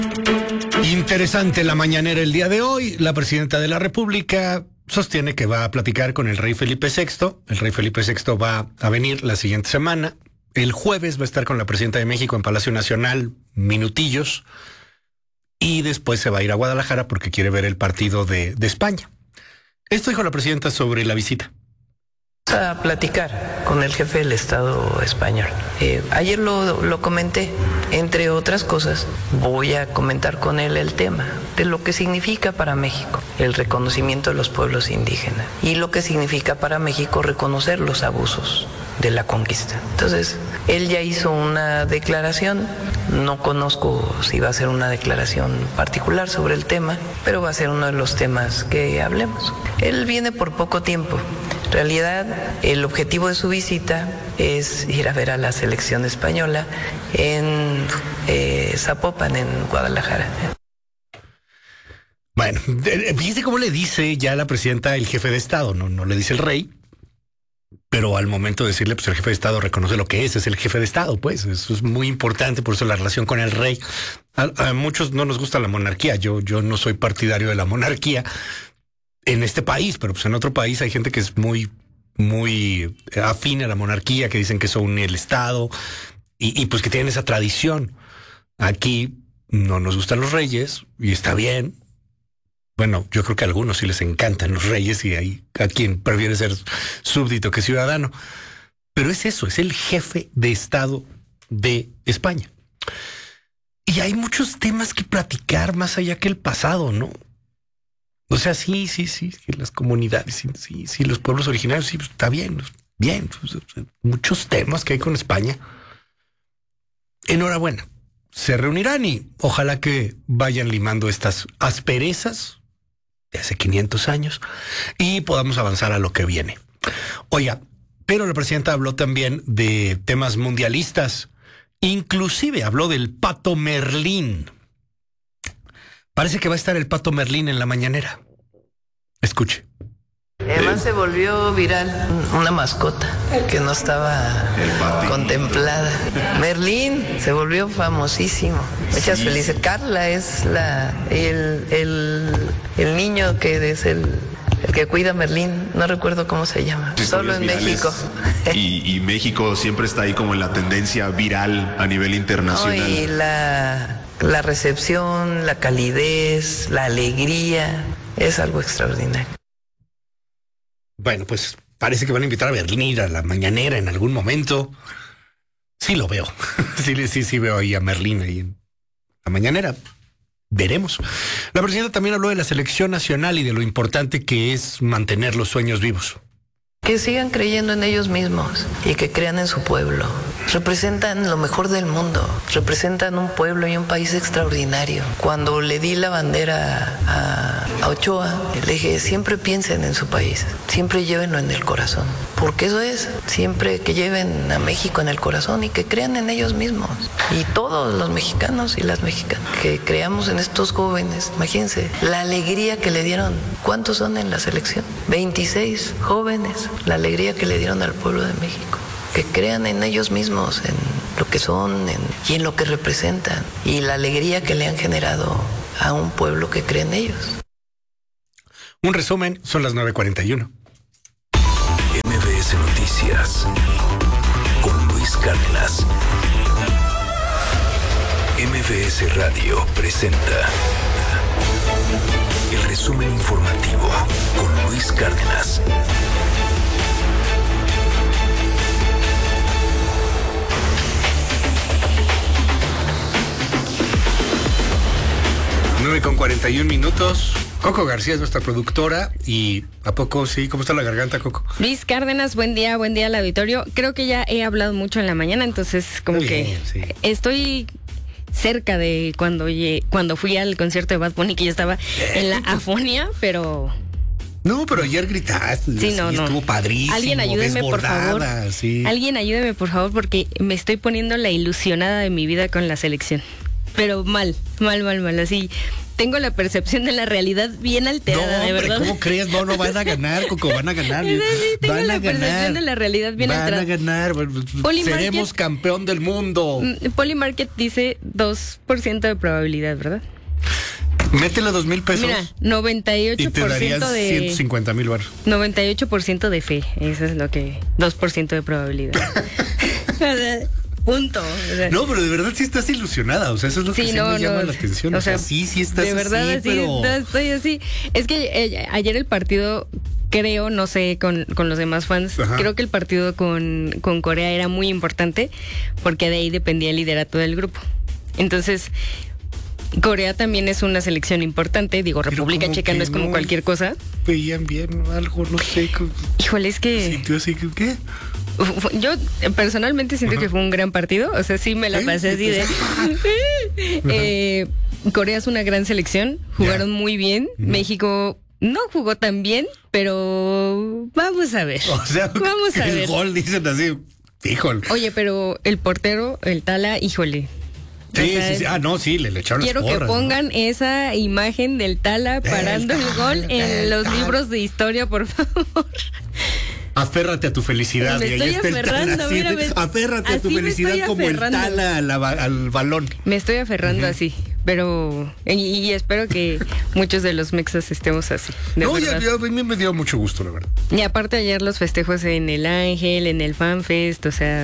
Interesante la mañanera el día de hoy. La presidenta de la República sostiene que va a platicar con el rey Felipe VI. El rey Felipe VI va a venir la siguiente semana. El jueves va a estar con la presidenta de México en Palacio Nacional, minutillos. Y después se va a ir a Guadalajara porque quiere ver el partido de España. Esto dijo la presidenta sobre la visita. A platicar con el jefe del Estado español. Ayer lo comenté, entre otras cosas, voy a comentar con él el tema de lo que significa para México el reconocimiento de los pueblos indígenas y lo que significa para México reconocer los abusos de la conquista. Entonces, él ya hizo una declaración, no conozco si va a ser una declaración particular sobre el tema, pero va a ser uno de los temas que hablemos. Él viene por poco tiempo. En realidad, el objetivo de su visita es ir a ver a la selección española en Zapopan, en Guadalajara. Bueno, fíjese cómo le dice ya la presidenta el jefe de Estado, no le dice el rey, pero al momento de decirle, pues el jefe de Estado reconoce lo que es el jefe de Estado, pues eso es muy importante, por eso la relación con el rey. A muchos no nos gusta la monarquía, yo no soy partidario de la monarquía en este país, pero pues en otro país hay gente que es muy afín a la monarquía, que dicen que son el Estado y pues que tienen esa tradición. Aquí no nos gustan los reyes y está bien. Bueno, yo creo que a algunos sí les encantan los reyes y hay a quien prefiere ser súbdito que ciudadano. Pero es eso, es el jefe de Estado de España. Y hay muchos temas que platicar más allá que el pasado, ¿no? O sea, sí, que las comunidades, sí, los pueblos originarios, sí, está bien. Muchos temas que hay con España. Enhorabuena. Se reunirán y ojalá que vayan limando estas asperezas de hace 500 años y podamos avanzar a lo que viene. Oiga, pero la presidenta habló también de temas mundialistas. Inclusive habló del Pato Merlín. Parece que va a estar el Pato Merlín en la mañanera. Escuche. Además se volvió viral una mascota que no estaba contemplada. Merlín se volvió famosísimo. Muchas felices. Carla es el niño que es el que cuida a Merlín. No recuerdo cómo se llama. Solo en México. Y México siempre está ahí como en la tendencia viral a nivel internacional. No, y la recepción, la calidez, la alegría, es algo extraordinario. Bueno, pues parece que van a invitar a Merlín a la mañanera en algún momento. Sí lo veo. sí veo ahí a Merlín ahí en la mañanera. Veremos. La presidenta también habló de la selección nacional y de lo importante que es mantener los sueños vivos. Que sigan creyendo en ellos mismos y que crean en su pueblo. Representan lo mejor del mundo, representan un pueblo y un país extraordinario. Cuando le di la bandera a Ochoa, le dije, siempre piensen en su país, siempre llévenlo en el corazón. Porque eso es, siempre que lleven a México en el corazón y que crean en ellos mismos. Y todos los mexicanos y las mexicanas, que creamos en estos jóvenes. Imagínense, la alegría que le dieron. ¿Cuántos son en la selección? 26 jóvenes. La alegría que le dieron al pueblo de México. Que crean en ellos mismos, en lo que son y en lo que representan. Y la alegría que le han generado a un pueblo que cree en ellos. Un resumen, son las 9:41. MBS Noticias con Luis Cárdenas. MBS Radio presenta el resumen informativo con Luis Cárdenas. Con 41 minutos. Coco García es nuestra productora y ¿a poco sí? ¿Cómo está la garganta, Coco? Luis Cárdenas, buen día al auditorio. Creo que ya he hablado mucho en la mañana, entonces como que sí. Estoy cerca de cuando fui al concierto de Bad Bunny, que yo estaba en la afonía, pero... No, pero ayer gritaste. Sí, no. Estuvo padrísimo. Alguien ayúdeme, por favor. Sí. Alguien ayúdeme, por favor, porque me estoy poniendo la ilusionada de mi vida con la selección. Pero mal, así. tengo la percepción de la realidad bien alterada, no, de verdad. ¿Cómo crees? No van a ganar, Coco, van a ganar. Sí, tengo van la a percepción ganar. de la realidad bien alterada. Van a ganar. Seremos campeón del mundo. Polymarket dice 2% de probabilidad, ¿verdad? Métele 2,000 pesos. Mira, 98% y te darías de 150,000 baros. 98% de fe. Eso es lo que 2% de probabilidad. Punto. O sea, no, pero de verdad sí estás ilusionada. O sea, eso es lo que sí me llama la atención. O sea, sí estás de verdad, así, pero... no, estoy así. Es que ayer el partido, creo, no sé, con los demás fans, Ajá. creo que el partido con Corea era muy importante porque de ahí dependía el liderato del grupo. Entonces, Corea también es una selección importante. Digo, Pero República Checa no es como cualquier cosa. Veían bien algo, no sé. Híjole, es que... ¿Sintió así que qué? Yo personalmente siento que fue un gran partido. O sea, sí me la pasé así de... Corea es una gran selección. Jugaron muy bien. México no jugó tan bien, pero vamos a ver. O sea, vamos a el ver. gol dicen así, híjole. Oye, pero el portero, el Tala, híjole. Sí, O sea, sí. Ah, no, sí, le echaron quiero las porras, que pongan esa imagen del Tala parando el gol en los libros de historia, por favor. Aférrate a tu felicidad. Me y ahí estoy está el aferrando, Tala, así, mírame. aférrate a tu Así me felicidad estoy como aferrando. el Tala al balón. Me estoy aferrando así, pero... Y espero que muchos de los mexas estemos así, de No, verdad. a mí me dio mucho gusto, la verdad. Y aparte ayer los festejos en el Ángel, en el FanFest, o sea...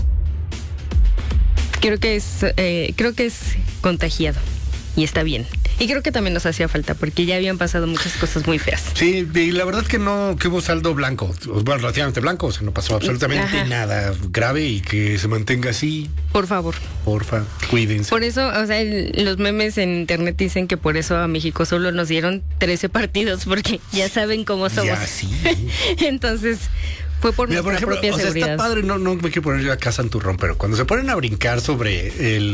Creo que es contagiado y está bien. Y creo que también nos hacía falta porque ya habían pasado muchas cosas muy feas. Sí, y la verdad que hubo saldo blanco, bueno, relativamente blanco, o sea, no pasó absolutamente nada grave y que se mantenga así. Por favor. Porfa, cuídense. Por eso, o sea, los memes en internet dicen que por eso a México solo nos dieron 13 partidos porque ya saben cómo somos. Ya, sí. Entonces... Fue por Mira, nuestra por ejemplo, propia o sea, seguridad. está padre, no me quiero poner yo acá santurrón, pero cuando se ponen a brincar sobre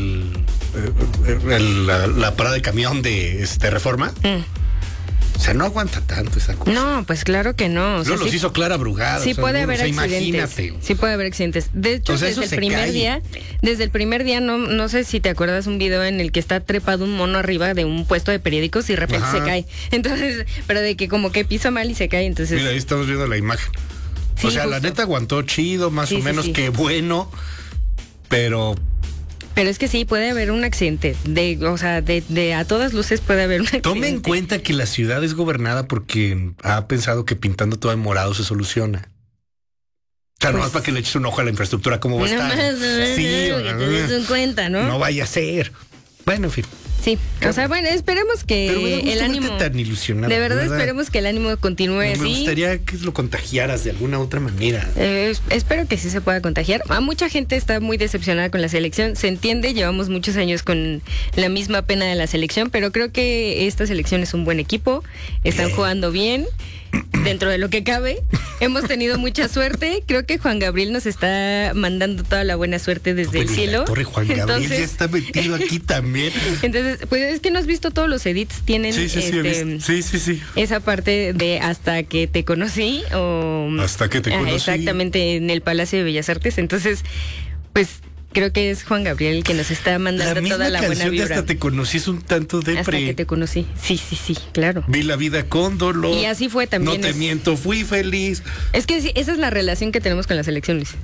la parada de camión de Reforma, o sea, no aguanta tanto esa cosa. No, pues claro que no. O sea, No los sí, hizo Clara Brugada. sí o sea, puede no, haber o sea, accidentes. Imagínate. Sí puede haber accidentes. De hecho, O sea, eso desde se el primer día, no sé si te acuerdas un video en el que está trepado un mono arriba de un puesto de periódicos y de repente Ajá. se cae. Entonces, pero de que como que pisa mal y se cae, entonces... Mira, ahí estamos viendo la imagen. Sí, o sea, la justo. neta aguantó chido, más Sí, o sí, menos, sí. que bueno, pero Pero es que sí, puede haber un accidente. O sea, de a todas luces puede haber un accidente. tome en cuenta que la ciudad es gobernada porque ha pensado que pintando todo de morado se soluciona. O sea, nomás para que le eches un ojo a la infraestructura, ¿cómo va a estar? Sí, que te des en cuenta, ¿no? no vaya a ser. Bueno, en fin. Sí, o sea, bueno, esperemos Pero me da que gusto el verte ánimo... tan ilusionada. De verdad esperemos que el ánimo continúe Me así. gustaría que lo contagiaras de alguna otra manera. Espero que sí se pueda contagiar. Mucha gente está muy decepcionada con la selección. Se entiende, llevamos muchos años con la misma pena de la selección, pero creo que esta selección es un buen equipo. Están jugando bien, dentro de lo que cabe. Hemos tenido mucha suerte. Creo que Juan Gabriel nos está mandando toda la buena suerte desde el Oye, cielo. la torre Juan Gabriel Entonces- ya está metido aquí también. Entonces, pues es que no has visto todos los edits. Tienen Sí, sí. esa parte de hasta que te conocí o Hasta que te conocí. exactamente en el Palacio de Bellas Artes. Entonces, pues creo que es Juan Gabriel el que nos está mandando misma toda la buena canción de vibra. Hasta te conocí es un tanto Hasta que depre. te conocí. Sí, claro. Vi la vida con dolor. Y así fue también, No te es- miento, fui feliz. Es que sí, esa es la relación que tenemos con la selección, Luis.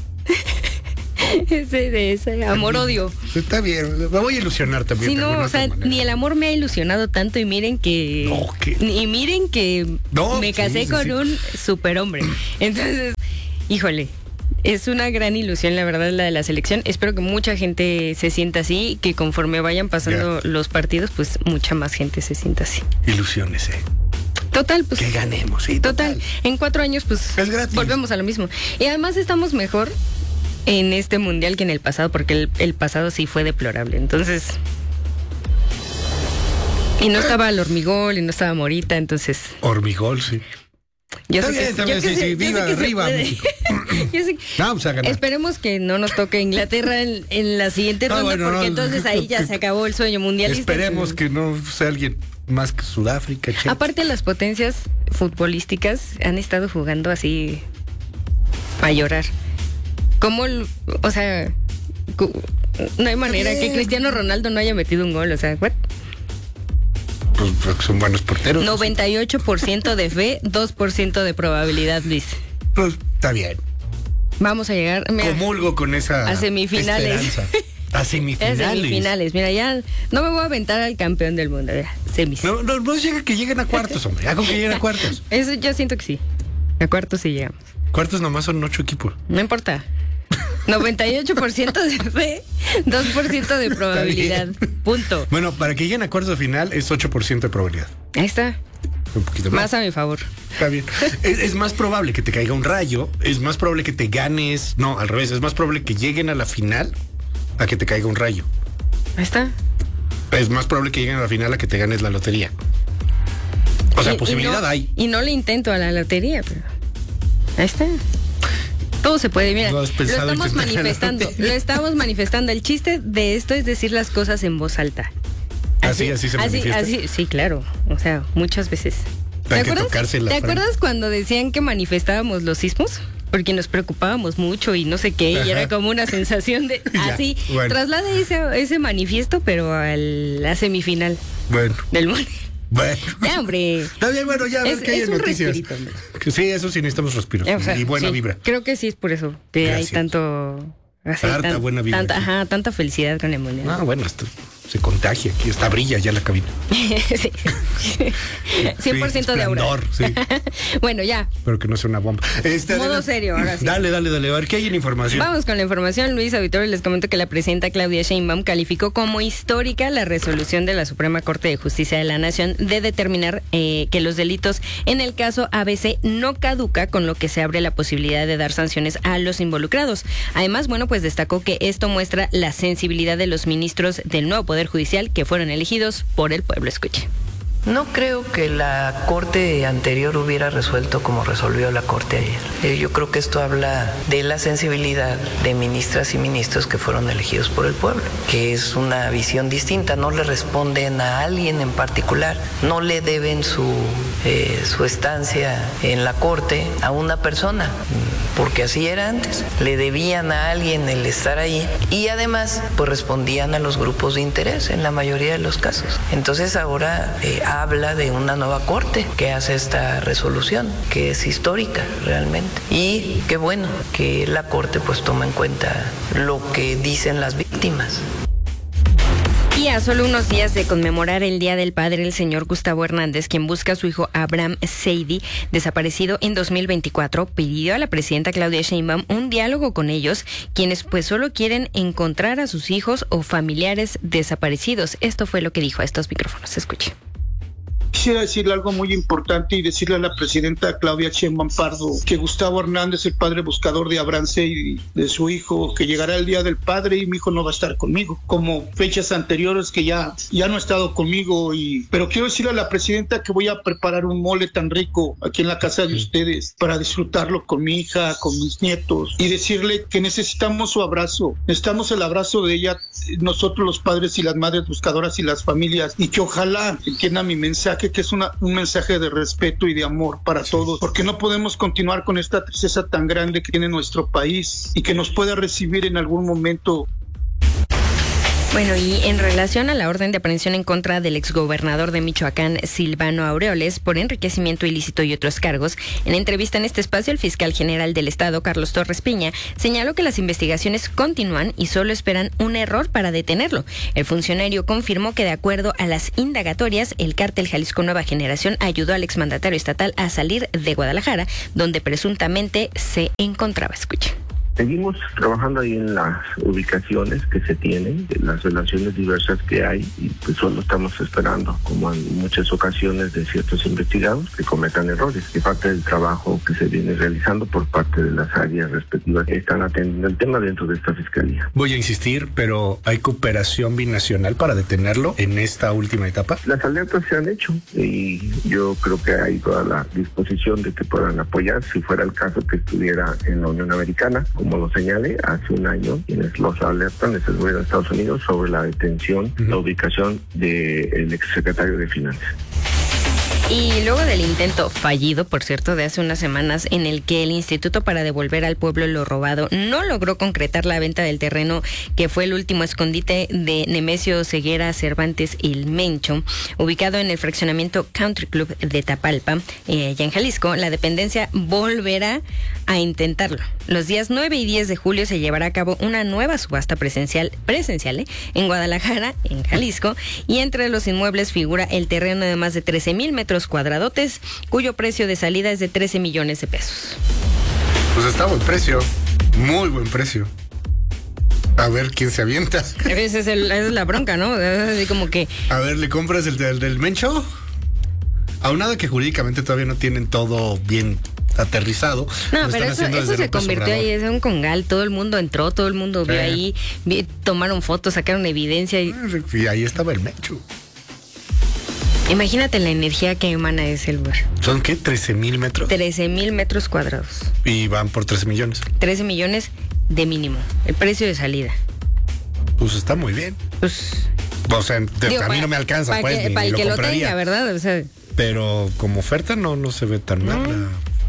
ese amor-odio. Está bien, me voy a ilusionar también. Sí, de no, alguna o sea, otra manera. ni el amor me ha ilusionado tanto y miren que... No, ¿qué? Y miren que No, me casé sí, con sí. un superhombre. Entonces, híjole, es una gran ilusión, la verdad, la de la selección. Espero que mucha gente se sienta así, que conforme vayan pasando los partidos, pues mucha más gente se sienta así. Ilusiones, Total, pues... Que ganemos, sí. Total, en 4 años, pues Es gratis. volvemos a lo mismo. Y además estamos mejor en este mundial que en el pasado, porque el pasado sí fue deplorable. Entonces... Y no estaba el Hormigol y no estaba Morita, entonces... Hormigol, sí. Yo Está sé bien, que, está bien, yo que sí, sé- sí, yo sé viva, que se arriba, puede. México. Yo sé- Vamos a ganar. Esperemos que no nos toque Inglaterra en la siguiente No, ronda, bueno, porque no, entonces ahí ya se acabó el sueño mundialista. Esperemos que no sea alguien más que Sudáfrica. che. Aparte, las potencias futbolísticas han estado jugando así para llorar. ¿Cómo? O sea, no hay manera que Cristiano Ronaldo no haya metido un gol. O sea, ¿what? Pues son buenos porteros. 98% de fe, 2% de probabilidad, Luis. Pues está bien. Vamos a llegar, mira, comulgo con esa a semifinales. Esperanza. A semifinales. A semifinales. Mira, ya no me voy a aventar al campeón del mundo. Ya, semis. No llega que lleguen a cuartos, hombre. Ya con que lleguen a cuartos. Eso yo siento que sí. A cuartos sí llegamos. Cuartos nomás son 8 equipos. No importa. 98% de fe, 2% de probabilidad. Punto. Bueno, para que lleguen a cuartos de final es 8% de probabilidad. Ahí está. Un poquito más. Más a mi favor. Está bien. Es más probable que te caiga un rayo, es más probable que te ganes. No, al revés, es más probable que lleguen a la final a que te caiga un rayo. Ahí está. Es más probable que lleguen a la final a que te ganes la lotería. O sea, posibilidad hay. Y no le intento a la lotería, pero ahí está. Todo se puede, mira, lo estamos manifestando. Lo estamos manifestando. El chiste de esto es decir las cosas en voz alta. Así se manifiesta. Sí, claro. O sea, muchas veces. ¿Te acuerdas cuando decían que manifestábamos los sismos? Porque nos preocupábamos mucho y no sé qué, y era como una sensación de así. Bueno. Traslade ese manifiesto, pero a la semifinal del mundo. Bueno. Ya, hombre. Está bien, bueno, ya ves que hay noticias. Sí, eso sí necesitamos respiros. O sea, y buena vibra. Creo que sí es por eso que hay tanto. Buena vibra. Tanta felicidad con el mundial. Ah, bueno, esto se contagia aquí, hasta brilla ya la cabina. Sí. 100% de aura. Sí. Bueno, ya. Pero que no sea una bomba. Modo serio, ahora sí. Dale. A ver, ¿qué hay en información? Vamos con la información, Luis Auditorio. Les comento que la presidenta Claudia Sheinbaum calificó como histórica la resolución de la Suprema Corte de Justicia de la Nación de determinar que los delitos en el caso ABC no caduca, con lo que se abre la posibilidad de dar sanciones a los involucrados. Además, bueno, pues destacó que esto muestra la sensibilidad de los ministros del nuevo Poder Judicial que fueron elegidos por el pueblo. Escuche. No creo que la Corte anterior hubiera resuelto como resolvió la Corte ayer. Yo creo que esto habla de la sensibilidad de ministras y ministros que fueron elegidos por el pueblo, que es una visión distinta. No le responden a alguien en particular, no le deben su estancia en la Corte a una persona, porque así era antes. Le debían a alguien el estar ahí y además pues respondían a los grupos de interés en la mayoría de los casos. Entonces ahora habla de una nueva corte que hace esta resolución, que es histórica realmente. Y qué bueno que la corte pues toma en cuenta lo que dicen las víctimas. Y a solo unos días de conmemorar el Día del Padre, el señor Gustavo Hernández, quien busca a su hijo Abraham Seydi, desaparecido en 2024, pidió a la presidenta Claudia Sheinbaum un diálogo con ellos, quienes pues solo quieren encontrar a sus hijos o familiares desaparecidos. Esto fue lo que dijo a estos micrófonos. Escuche. Quisiera decirle algo muy importante y decirle a la presidenta Claudia Sheinbaum Pardo que Gustavo Hernández, el padre buscador de Abraham Seydi, de su hijo, que llegará el Día del Padre y mi hijo no va a estar conmigo, como fechas anteriores que ya no ha estado conmigo. Pero quiero decirle a la presidenta que voy a preparar un mole tan rico aquí en la casa de ustedes para disfrutarlo con mi hija, con mis nietos, y decirle que necesitamos su abrazo, necesitamos el abrazo de ella, nosotros los padres y las madres buscadoras y las familias, y que ojalá entienda mi mensaje, que es un mensaje de respeto y de amor para todos, porque no podemos continuar con esta tristeza tan grande que tiene nuestro país y que nos pueda recibir en algún momento. Bueno, y en relación a la orden de aprehensión en contra del exgobernador de Michoacán, Silvano Aureoles, por enriquecimiento ilícito y otros cargos, en entrevista en este espacio, el fiscal general del Estado, Carlos Torres Piña, señaló que las investigaciones continúan y solo esperan un error para detenerlo. El funcionario confirmó que, de acuerdo a las indagatorias, el cártel Jalisco Nueva Generación ayudó al exmandatario estatal a salir de Guadalajara, donde presuntamente se encontraba. Escuche. Seguimos trabajando ahí en las ubicaciones que se tienen, en las relaciones diversas que hay, y pues solo estamos esperando, como en muchas ocasiones, de ciertos investigados que cometan errores. Y parte del trabajo que se viene realizando por parte de las áreas respectivas que están atendiendo el tema dentro de esta fiscalía. Voy a insistir, pero ¿hay cooperación binacional para detenerlo en esta última etapa? Las alertas se han hecho y yo creo que hay toda la disposición de que puedan apoyar si fuera el caso que estuviera en la Unión Americana. Como lo señalé, hace un año quienes los alertan es el gobierno de Estados Unidos sobre la detención, la ubicación del exsecretario de Finanzas. Y luego del intento fallido, por cierto, de hace unas semanas, en el que el Instituto para Devolver al Pueblo lo Robado no logró concretar la venta del terreno que fue el último escondite de Nemesio Ceguera Cervantes El Mencho, ubicado en el fraccionamiento Country Club de Tapalpa, allá en Jalisco, la dependencia volverá a intentarlo. Los días 9 y 10 de julio se llevará a cabo una nueva subasta presencial en Guadalajara, en Jalisco, y entre los inmuebles figura el terreno de más de 13,000 metros cuadradotes, cuyo precio de salida es de 13 millones de pesos. Pues está buen precio, muy buen precio. A ver quién se avienta. Esa es la bronca, ¿no? Así como que... A ver, ¿le compras el del Mencho? Aunado que jurídicamente todavía no tienen todo bien aterrizado. No, pero eso se convirtió ahí, es un congal, todo el mundo entró, todo el mundo vio ahí, tomaron fotos, sacaron evidencia. Y ahí estaba el Mencho. Imagínate la energía que emana ese lugar. ¿Son qué? ¿13,000 metros? 13,000 metros cuadrados. Y van por 13 millones. 13 millones de mínimo, el precio de salida. Pues está muy bien. Pues... O sea, a mí no me alcanza, pues, para el que lo compraría. tenga, ¿verdad? O sea... Pero como oferta no se ve tan mal.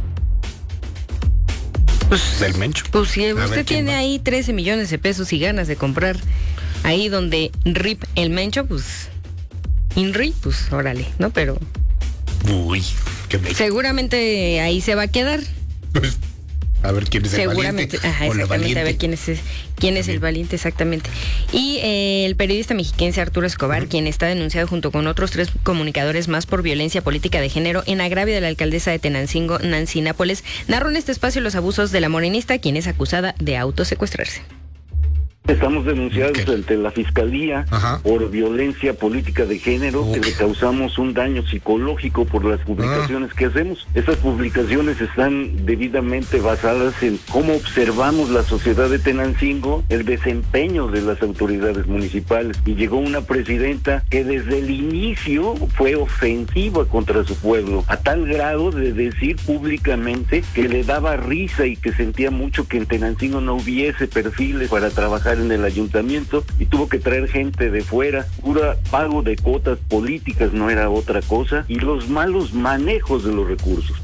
Pues, del Mencho. Pues si usted tiene ahí 13 millones de pesos y ganas de comprar ahí donde RIP El Mencho, pues... INRI, pues órale, ¿no? Pero... Uy, qué bello. Seguramente ahí se va a quedar. Pues, a ver quién es el valiente. Ajá, exactamente, a ver quién es el valiente, exactamente. Y el periodista mexiquense Arturo Escobar, quien está denunciado junto con otros 3 comunicadores más por violencia política de género en agravio de la alcaldesa de Tenancingo, Nancy Nápoles, narró en este espacio los abusos de la morenista, quien es acusada de autosecuestrarse. Estamos denunciados ante la Fiscalía por violencia política de género, que le causamos un daño psicológico por las publicaciones que hacemos. Estas publicaciones están debidamente basadas en cómo observamos la sociedad de Tenancingo, el desempeño de las autoridades municipales. Y llegó una presidenta que desde el inicio fue ofensiva contra su pueblo, a tal grado de decir públicamente que le daba risa y que sentía mucho que en Tenancingo no hubiese perfiles para trabajar en el ayuntamiento, y tuvo que traer gente de fuera. Pura pago de cuotas políticas, no era otra cosa, y los malos manejos de los recursos.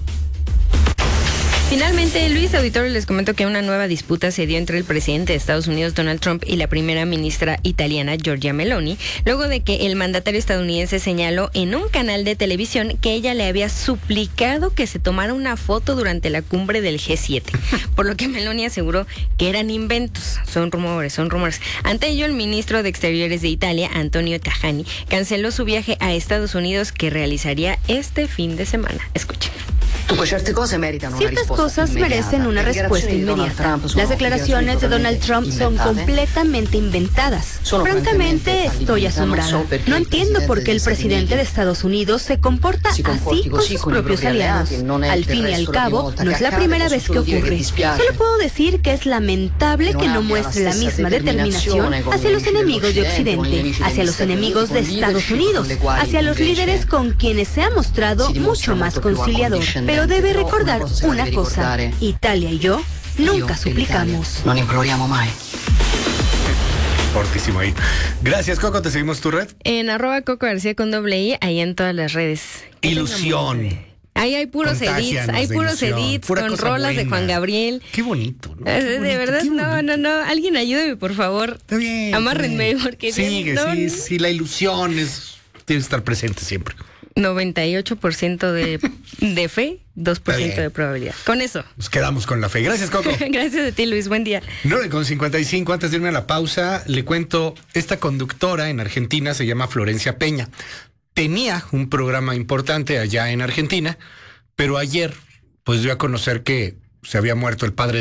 Finalmente, Luis Auditorio, les comento que una nueva disputa se dio entre el presidente de Estados Unidos, Donald Trump, y la primera ministra italiana, Giorgia Meloni, luego de que el mandatario estadounidense señaló en un canal de televisión que ella le había suplicado que se tomara una foto durante la cumbre del G7, por lo que Meloni aseguró que eran inventos, son rumores. Ante ello, el ministro de Exteriores de Italia, Antonio Tajani, canceló su viaje a Estados Unidos que realizaría este fin de semana. Escuchen. Ciertas cosas merecen una respuesta inmediata. Las declaraciones de Donald Trump son completamente inventadas. Francamente, estoy asombrada. No entiendo por qué el presidente de Estados Unidos se comporta así con sus propios aliados. Al fin y al cabo, no es la primera vez que ocurre. Solo puedo decir que es lamentable que no muestre la misma determinación hacia los enemigos de Occidente, hacia los enemigos de Estados Unidos, hacia los líderes con quienes se ha mostrado mucho más conciliador. Pero debe recordar una cosa: Italia y yo nunca suplicamos. No imploriamo mai. Fortísimo ahí. Gracias, Coco. ¿Te seguimos tu red? En @Coco García con +I, ahí en todas las redes. Ilusión. Ahí hay puros edits, con rolas de Juan Gabriel. Qué bonito, ¿no? De verdad, no. Alguien ayúdeme, por favor. Está bien. Amárrenme, porque... Sí, la ilusión tiene que estar presente siempre. 98% de fe, 2% de probabilidad. Con eso. Nos quedamos con la fe. Gracias, Coco. Gracias a ti, Luis. Buen día. 9:55. Antes de irme a la pausa, le cuento, esta conductora en Argentina se llama Florencia Peña. Tenía un programa importante allá en Argentina, pero ayer pues dio a conocer que se había muerto el padre